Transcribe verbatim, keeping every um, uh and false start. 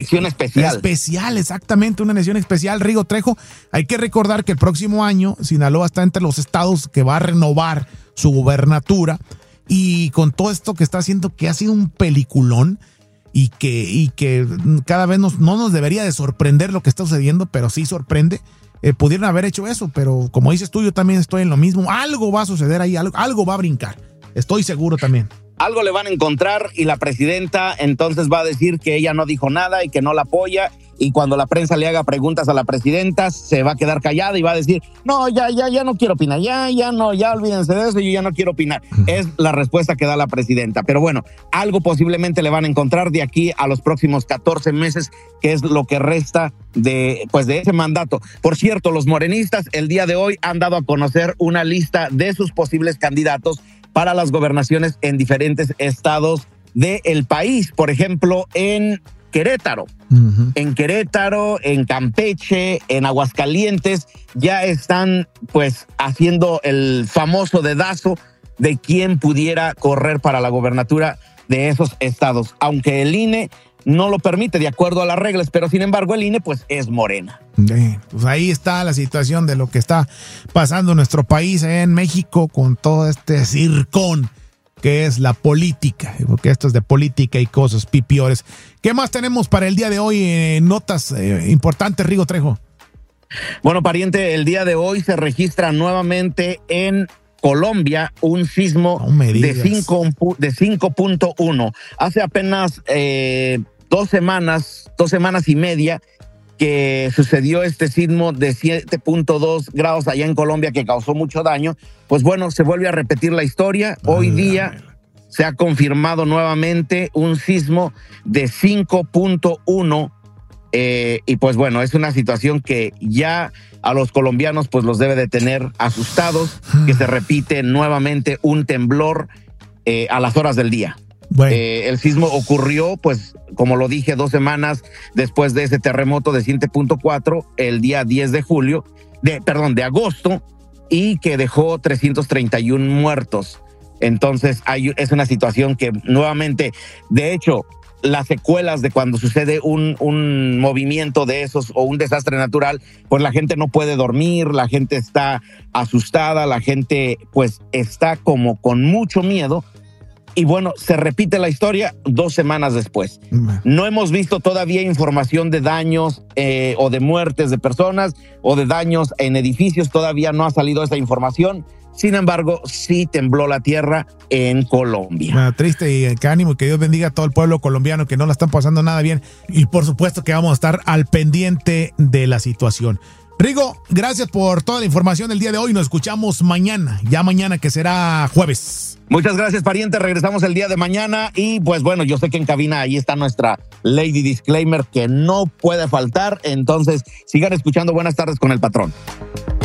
elección especial. Especial, exactamente, una elección especial. Rigo Trejo, hay que recordar que el próximo año Sinaloa está entre los estados que va a renovar su gubernatura, y con todo esto que está haciendo, que ha sido un peliculón, y que, y que cada vez nos, no nos debería de sorprender lo que está sucediendo, pero sí sorprende. Eh, pudieron haber hecho eso, pero como dices tú, yo también estoy en lo mismo. Algo va a suceder ahí, algo, algo va a brincar. Estoy seguro también. Algo le van a encontrar y la presidenta entonces va a decir que ella no dijo nada y que no la apoya, y cuando la prensa le haga preguntas a la presidenta se va a quedar callada y va a decir, no, ya, ya, ya no quiero opinar, ya, ya no, ya olvídense de eso, yo ya no quiero opinar. Uh-huh. Es la respuesta que da la presidenta. Pero bueno, algo posiblemente le van a encontrar de aquí a los próximos catorce meses, que es lo que resta de, pues, de ese mandato. Por cierto, los morenistas el día de hoy han dado a conocer una lista de sus posibles candidatos para las gobernaciones en diferentes estados del país. Por ejemplo, en Querétaro. Uh-huh. En Querétaro, en Campeche, en Aguascalientes, ya están pues haciendo el famoso dedazo de quién pudiera correr para la gobernatura de esos estados, aunque el I N E no lo permite de acuerdo a las reglas, pero sin embargo el I N E pues es Morena. Bien, pues ahí está la situación de lo que está pasando en nuestro país, en México, con todo este circón que es la política, porque esto es de política y cosas pipiores. ¿Qué más tenemos para el día de hoy? Eh, notas eh, importantes, Rigo Trejo. Bueno, pariente, el día de hoy se registra nuevamente en Colombia un sismo no de cinco punto uno. Hace apenas eh, dos semanas, dos semanas y media que sucedió este sismo de siete punto dos grados allá en Colombia, que causó mucho daño. Pues bueno, se vuelve a repetir la historia. Hoy día se ha confirmado nuevamente un sismo de cinco punto uno, eh, y pues bueno, es una situación que ya a los colombianos pues los debe de tener asustados, que se repite nuevamente un temblor eh, a las horas del día. Bueno. Eh, el sismo ocurrió, pues, como lo dije, dos semanas después de ese terremoto de siete punto cuatro, el día diez de julio, de, perdón, de agosto, y que dejó trescientos treinta y uno muertos. Entonces, hay, es una situación que nuevamente, de hecho, las secuelas de cuando sucede un, un movimiento de esos o un desastre natural, pues la gente no puede dormir, la gente está asustada, la gente pues está como con mucho miedo. Y bueno, se repite la historia dos semanas después. No hemos visto todavía información de daños eh, o de muertes de personas o de daños en edificios. Todavía no ha salido esa información. Sin embargo, sí tembló la tierra en Colombia. Bueno, triste, y que ánimo, que Dios bendiga a todo el pueblo colombiano, que no la están pasando nada bien. Y por supuesto que vamos a estar al pendiente de la situación. Rigo, gracias por toda la información del día de hoy. Nos escuchamos mañana, ya mañana que será jueves. Muchas gracias, pariente. Regresamos el día de mañana y pues bueno, yo sé que en cabina ahí está nuestra Lady Disclaimer que no puede faltar. Entonces sigan escuchando Buenas Tardes con el Patrón.